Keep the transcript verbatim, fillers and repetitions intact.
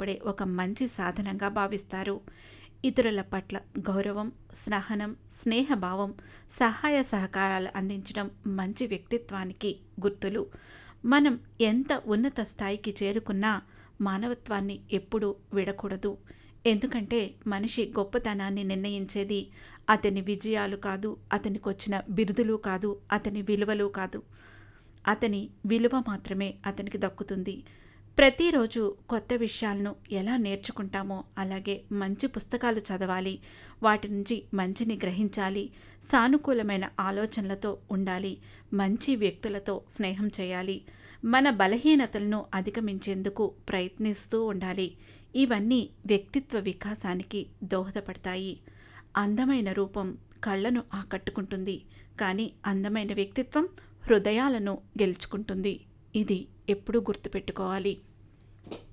ఉపయోగపడే ఒక మంచి సాధనంగా భావిస్తారు. ఇతరుల పట్ల గౌరవం, సహనం, స్నేహభావం, సహాయ సహకారాలు అందించడం మంచి వ్యక్తిత్వానికి గుర్తులు. మనం ఎంత ఉన్నత స్థాయికి చేరుకున్నా మానవత్వాన్ని ఎప్పుడూ విడకూడదు. ఎందుకంటే మనిషి గొప్పతనాన్ని నిర్ణయించేది అతని విజయాలు కాదు, అతనికొచ్చిన బిరుదులు కాదు, అతని విలువలు కాదు. అతని విలువ మాత్రమే అతనికి దక్కుతుంది. ప్రతిరోజు కొత్త విషయాలను ఎలా నేర్చుకుంటామో అలాగే మంచి పుస్తకాలు చదవాలి, వాటి నుంచి మంచిని గ్రహించాలి, సానుకూలమైన ఆలోచనలతో ఉండాలి, మంచి వ్యక్తులతో స్నేహం చేయాలి, మన బలహీనతలను అధిగమించేందుకు ప్రయత్నిస్తూ ఉండాలి. ఇవన్నీ వ్యక్తిత్వ వికాసానికి దోహదపడతాయి. అందమైన రూపం కళ్ళను ఆకట్టుకుంటుంది, కానీ అందమైన వ్యక్తిత్వం హృదయాలను గెలుచుకుంటుంది. ఇది ఎప్పుడూ గుర్తుపెట్టుకోవాలి.